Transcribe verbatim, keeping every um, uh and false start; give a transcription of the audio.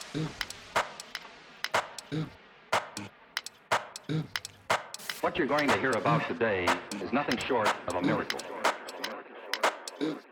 What you're going to hear about today is nothing short of a miracle.